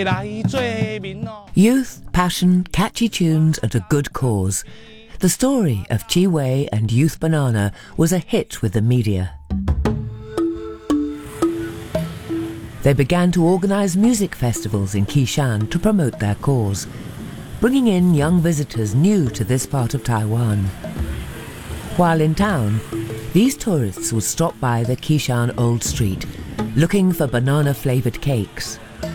Youth, passion, catchy tunes, and a good cause. The story of Chi Wei and Youth Banana was a hit with the media. They began to organise music festivals in Kishan to promote their cause, bringing in young visitors new to this part of Taiwan. While in town, these tourists would stop by the Kishan Old Street, looking for banana-flavoured cakes.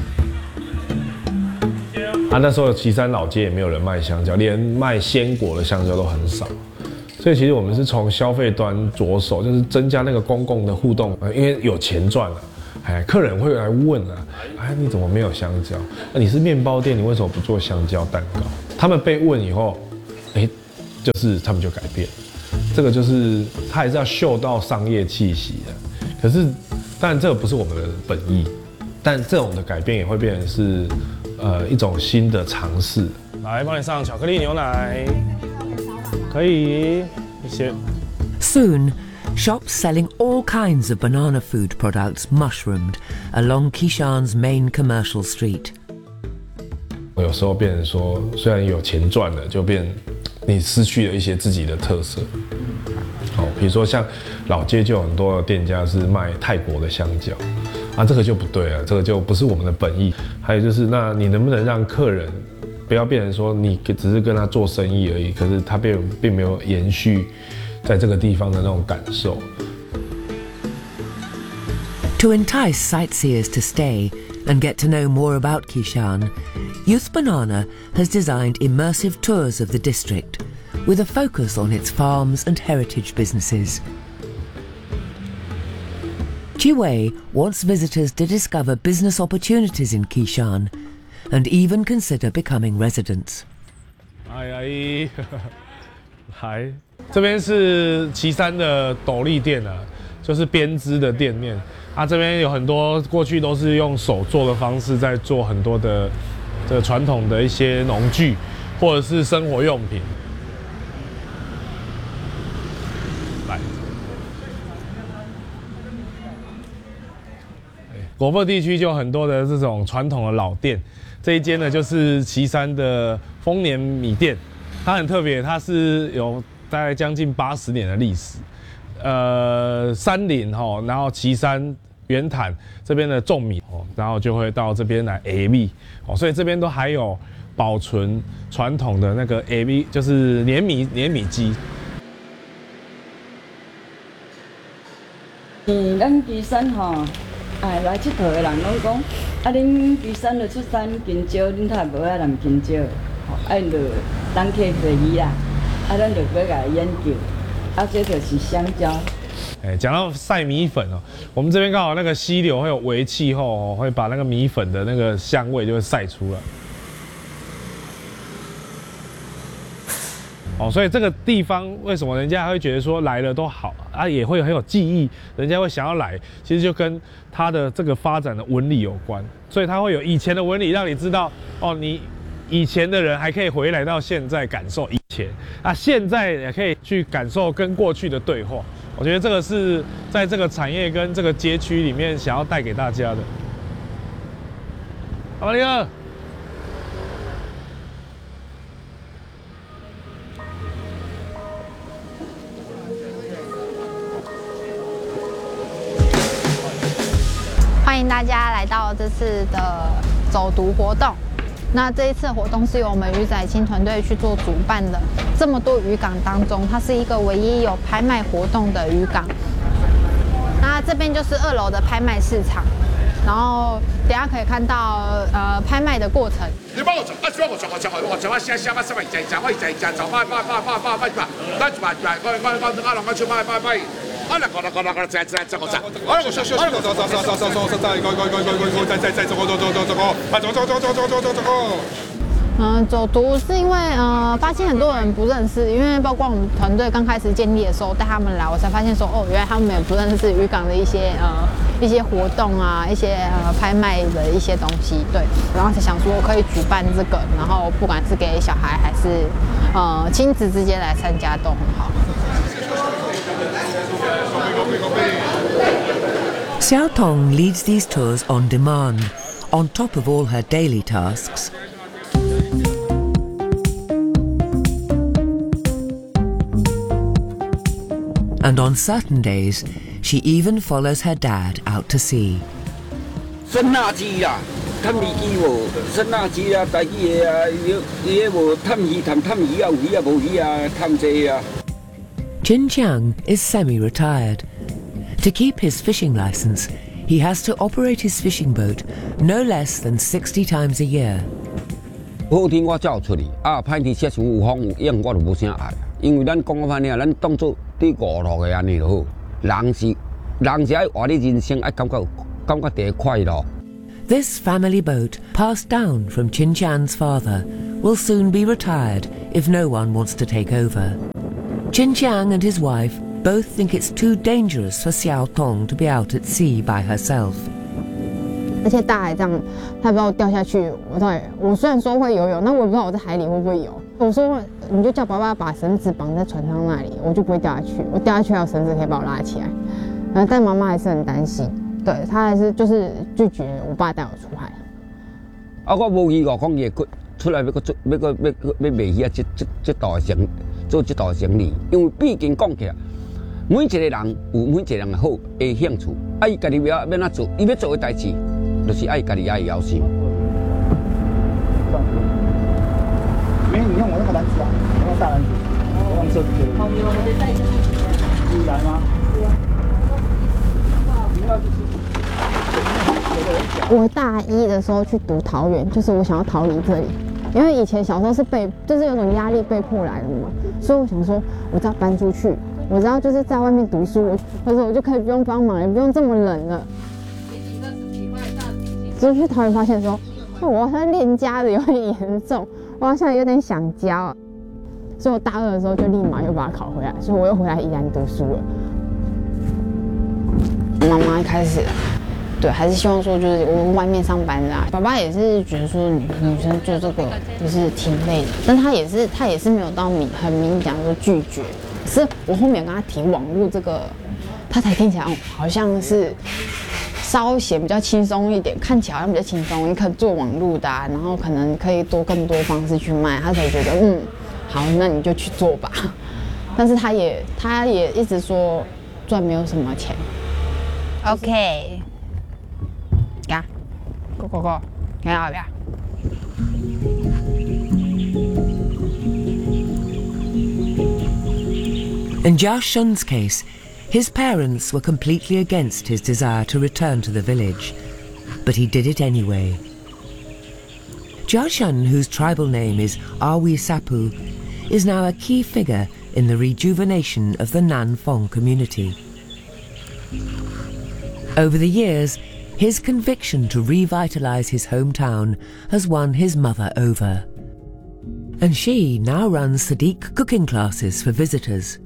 那时候旗山老街也没有人卖香蕉，连卖鲜果的香蕉都很少。所以其实我们是从消费端着手，就是增加那个公共的互动，因为有钱赚了。客人会来问啊，你怎么没有香蕉？你是面包店，你为什么不做香蕉蛋糕？他们被问以后，就是他们就改变。这个就是他还是要嗅到商业气息的。可是，当然这个不是我们的本意，但这种的改变也会变成是。一种新的尝试。来，帮你上巧克力牛奶，可以，谢谢。 Soon, shops selling all kinds of banana food products mushroomed along Kishan's main commercial street. 有时候变成说，虽然有钱赚了，就变你失去了一些自己的特色。比如说像老街就有很多店家是卖泰国的香蕉。这个就不对了，这个就不是我们的本意。还有就是，那你能不能让客人不要变成说你只是跟他做生意而已，可是他并没有延续在这个地方的那种感受。 To entice sightseers to stay and get to know more about Kishan, Youth Banana has designed immersive tours of the district with a focus on its farms and heritage businesses. Chi Wei wants visitors to discover business opportunities in Kishan and even consider becoming residents. 来，这边是旗山的斗笠店啊，就是编织的店面。这边有很多过去都是用手做的方式在做很多的这传统的一些农具或者是生活用品。来。果腹地区就有很多的这种传统的老店，这一间呢就是旗山的丰年米店，它很特别，它是有大概将近80年的历史。山林然后旗山、圆潭这边的种米然后就会到这边来下米所以这边都还有保存传统的那个下米，就是碾米机。 咱旗山来佚佗的人拢讲，恁旗山就出产香蕉，恁太无爱南香蕉，因就当客回忆啦，咱就要甲研究，这就是香蕉。 讲到晒米粉我们这边刚好那个溪流会有微气候会把那个米粉的那个香味就会晒出来。所以这个地方为什么人家会觉得说来了都好也会很有记忆，人家会想要来，其实就跟它的这个发展的纹理有关，所以它会有以前的纹理，让你知道你以前的人还可以回来到现在感受以前，现在也可以去感受跟过去的对话。我觉得这个是在这个产业跟这个街区里面想要带给大家的。阿力哥。 欢迎大家来到这次的走读活动。那这一次活动是由我们渔仔青团队去做主办的。这么多渔港当中，它是一个唯一有拍卖活动的渔港。那这边就是2楼的拍卖市场，然后等一下可以看到拍卖的过程。你帮我走，我走，走读是因为发现很多人不认识，因为包括我们团队刚开始建立的时候带他们来，我才发现说原来他们也不认识渔港的一些活动啊，一些拍卖的一些东西，对，然后才想说可以举办这个，然后不管是给小孩还是亲子之间来参加都很好。 Xiao Tong leads these tours on demand, On top of all her daily tasks, and on certain days, she even follows her dad out to sea. 生垃圾啦，探鱼机无，生垃圾啊，台语的啊，伊个无探鱼探鱼啊，有鱼啊无鱼啊，探济啊。 Chin Chiang is semi-retired. To keep his fishing license, he has to operate his fishing boat no less than 60 times a year. 好天我才有出去，歹天雪上有风有影，我就无啥爱。因为咱讲个番呢，咱当做对娱乐的安尼就好。人是爱活你人生，爱感觉第一快乐。 This family boat, passed down from Chin Chiang's father, will soon be retired if no one wants to take over. Chin Chiang and his wife both think it's too dangerous for Xiao Tong to be out at sea by herself. 而且大海这样，他不要掉下去，我虽然说会游泳，那我也不知道我在海里会不会游。我说你就叫爸爸把绳子绑在船上那里，我就不会掉下去。我掉下去还有绳子可以把我拉起来。但妈妈还是很担心，对她还是就是拒绝我爸带我出海。 我无预估讲伊会出来要卖鱼啊，这道行做这道生意，因为毕竟讲起来，每一个人有每一个人的好的兴趣，伊家己要怎做，伊要做的代志，就是家己爱要求。 没，你用我那个篮子啊，那个大篮子，我用这个。好，我再带一下。你来吗？ 我大一的时候去读桃园，就是我想要逃离这里，因为以前小时候是就是有种压力被迫来的嘛，所以我想说，我只要搬出去，我只要就是在外面读书，或者我就可以不用帮忙，也不用这么冷了。只是去桃园发现说，我好像恋家的有点严重，我好像有点想家，所以我大二的时候就立马又把它考回来，所以我又回来宜兰读书了。妈妈一开始。对，还是希望说就是我外面上班的啊。爸爸也是觉得说女生做这个就是挺累的，但他也是没有到很明讲说拒绝。可是我后面跟他提网络这个，他才听起来好像是稍显比较轻松一点，看起来好像比较轻松。你可以做网络的啊，然后可能可以更多方式去卖，他才觉得好，那你就去做吧。但是他也一直说赚没有什么钱。OK。 Go， 看到没有？ In Jia Shun's case, his parents were completely against his desire to return to the village, but he did it anyway. Jia Shun, whose tribal name is Awi Sapu, is now a key figure in the rejuvenation of the Nan Phong community. Over the years, his conviction to revitalize his hometown has won his mother over. And she now runs Sadiq cooking classes for visitors.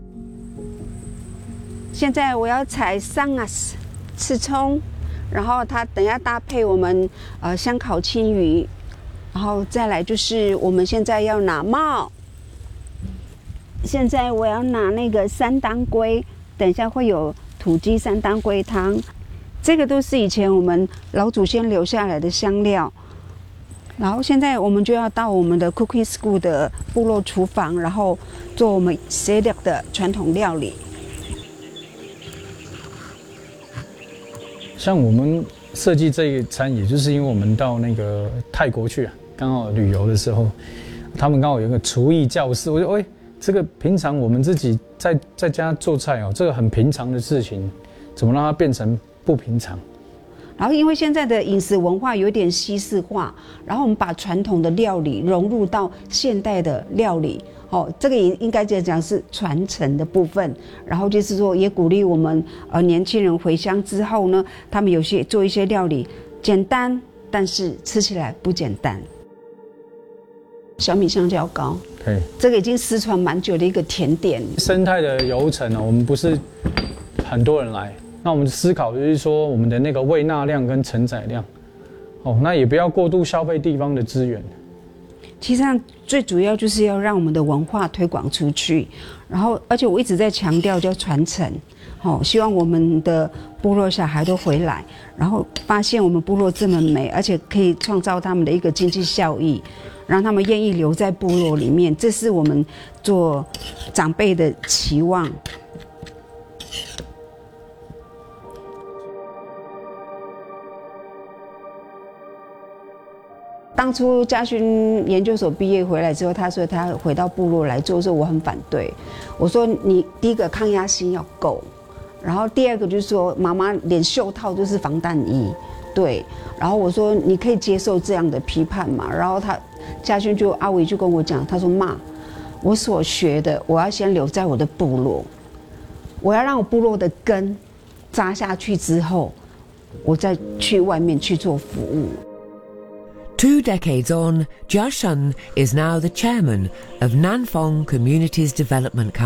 现在我要采桑啊，刺葱，然后它等下搭配我们香烤青鱼，然后再来就是我们现在要拿帽。现在我要拿那个三当归，等一下会有土鸡三当归汤。 这个都是以前我们老祖先留下来的香料，然后现在我们就要到我们的 Cooking School 的部落厨房，然后做我们 Sadiq 的传统料理。 像我们设计这一餐，也就是因为我们到那个泰国去啊，刚好旅游的时候，他们刚好有一个厨艺教室，我就这个平常我们自己在家做菜这个很平常的事情，怎么让它变成 不平常， 然后因为现在的饮食文化有点西式化，然后我们把传统的料理融入到现代的料理，这个也应该讲是传承的部分。然后就是说，也鼓励我们年轻人回乡之后呢，他们做一些料理，简单，但是吃起来不简单。小米香蕉糕， 对， 这个已经失传蛮久的一个甜点。 生态的游程我们不是很多人来。 那我们思考就是说，我们的那个喂纳量跟承载量，那也不要过度消费地方的资源。 其实上最主要就是要让我们的文化推广出去，然后而且我一直在强调叫传承， 希望我们的部落小孩都回来，然后发现我们部落这么美，而且可以创造他们的一个经济效益，让他们愿意留在部落里面，这是我们做长辈的期望。当初嘉勋研究所毕业回来之后，他说他要回到部落来做的时候，我很反对。我说你第一个抗压性要够，然后第二个就是说妈妈连袖套都是防弹衣，对。然后我说你可以接受这样的批判嘛？然后嘉勋阿伟就跟我讲，他说妈，我所学的我要先留在我的部落，我要让我部落的根扎下去之后，我再去外面去做服务。 2 decades on, Jia Shun is now the chairman of Nanfong Communities Development Council.